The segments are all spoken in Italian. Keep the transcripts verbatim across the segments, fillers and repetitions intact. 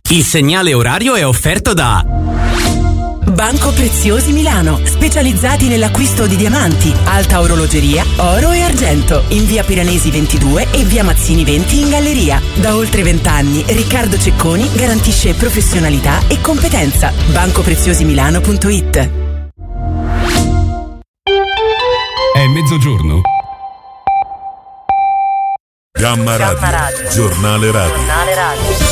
Il segnale orario è offerto da Banco Preziosi Milano, specializzati nell'acquisto di diamanti, alta orologeria, oro e argento, in via Piranesi ventidue e via Mazzini venti in galleria. Da oltre vent'anni Riccardo Cecconi garantisce professionalità e competenza. banco preziosi milano punto it. È mezzogiorno. Gamma Radio, Gamma Radio. Giornale Radio. Giornale Radio.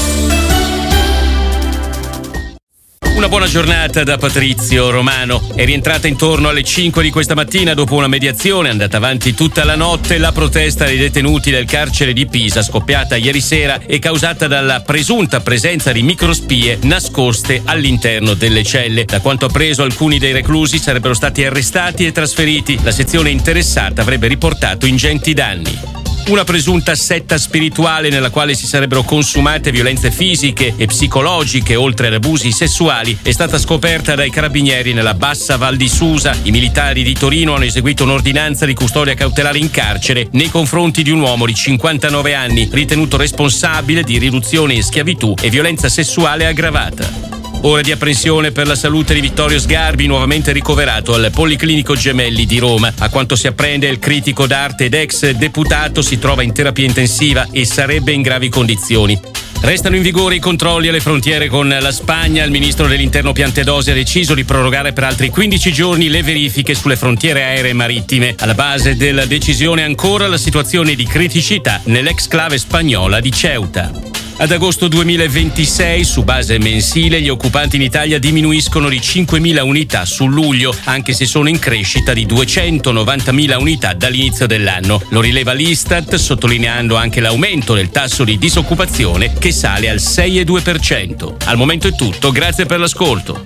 Una buona giornata da Patrizio Romano. È rientrata intorno alle cinque di questa mattina dopo una mediazione andata avanti tutta la notte la protesta dei detenuti del carcere di Pisa, scoppiata ieri sera e causata dalla presunta presenza di microspie nascoste all'interno delle celle. Da quanto appreso, alcuni dei reclusi sarebbero stati arrestati e trasferiti. La sezione interessata avrebbe riportato ingenti danni. Una presunta setta spirituale nella quale si sarebbero consumate violenze fisiche e psicologiche oltre ad abusi sessuali è stata scoperta dai carabinieri nella bassa Val di Susa. I militari di Torino hanno eseguito un'ordinanza di custodia cautelare in carcere nei confronti di un uomo di cinquantanove anni ritenuto responsabile di riduzione in schiavitù e violenza sessuale aggravata. Ore di apprensione per la salute di Vittorio Sgarbi, nuovamente ricoverato al Policlinico Gemelli di Roma. A quanto si apprende, il critico d'arte ed ex deputato si trova in terapia intensiva e sarebbe in gravi condizioni. Restano in vigore i controlli alle frontiere con la Spagna. Il ministro dell'Interno Piantedosi ha deciso di prorogare per altri quindici giorni le verifiche sulle frontiere aeree e marittime. Alla base della decisione ancora la situazione di criticità nell'exclave spagnola di Ceuta. Ad agosto duemilaventisei, su base mensile, gli occupanti in Italia diminuiscono di cinquemila unità su luglio, anche se sono in crescita di duecentonovantamila unità dall'inizio dell'anno. Lo rileva l'Istat, sottolineando anche l'aumento del tasso di disoccupazione che sale al sei virgola due per cento. Al momento è tutto, grazie per l'ascolto.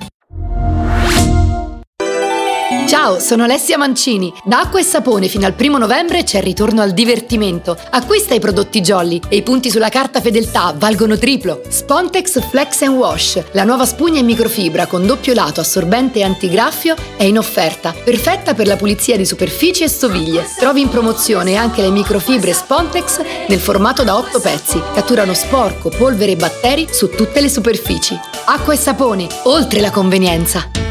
Ciao, sono Alessia Mancini. Da Acqua e Sapone fino al primo novembre c'è il ritorno al divertimento. Acquista i prodotti Jolly e i punti sulla carta fedeltà valgono triplo. Spontex Flex and Wash, la nuova spugna in microfibra con doppio lato assorbente e antigraffio, è in offerta, perfetta per la pulizia di superfici e stoviglie. Trovi in promozione anche le microfibre Spontex nel formato da otto pezzi. Catturano sporco, polvere e batteri su tutte le superfici. Acqua e Sapone, oltre la convenienza.